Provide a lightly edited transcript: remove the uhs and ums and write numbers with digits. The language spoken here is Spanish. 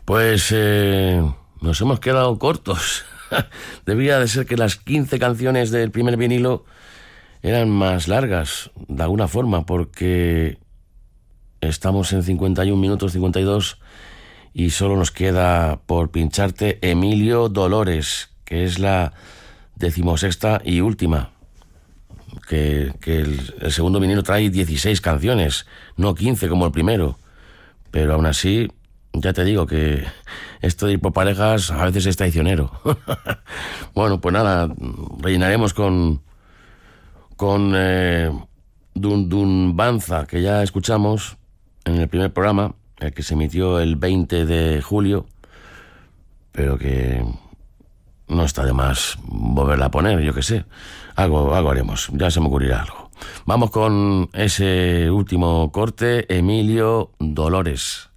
Pues nos hemos quedado cortos. Debía de ser que las 15 canciones del primer vinilo eran más largas, de alguna forma, porque estamos en 51 minutos 52 y solo nos queda por pincharte Emilio Dolores, que es la 16ª y última. Que el segundo vinilo trae 16 canciones, no 15 como el primero. Pero aún así, ya te digo que esto de ir por parejas a veces es traicionero. Bueno, pues nada, rellenaremos con Dun Dun Banza, que ya escuchamos en el primer programa, el que se emitió el 20 de julio, pero que no está de más volverla a poner, yo qué sé. Algo haremos, ya se me ocurrirá algo. Vamos con ese último corte, Emilio Dolores.